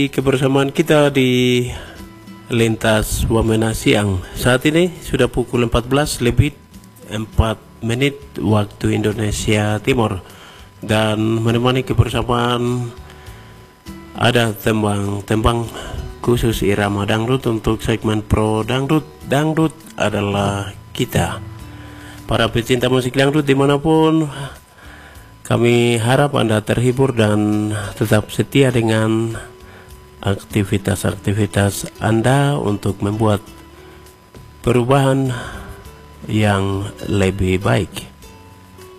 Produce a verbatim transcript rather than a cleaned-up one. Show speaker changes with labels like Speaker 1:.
Speaker 1: Kebersamaan kita di lintas Wamena siang. Saat ini sudah pukul empat belas lebih empat menit waktu Indonesia Timur, dan menemani kebersamaan ada tembang-tembang khusus irama dangdut untuk segmen Pro Dangdut. Dangdut adalah kita. Para pecinta musik dangdut dimanapun, kami harap Anda terhibur dan tetap setia dengan aktivitas-aktivitas Anda untuk membuat perubahan yang lebih baik.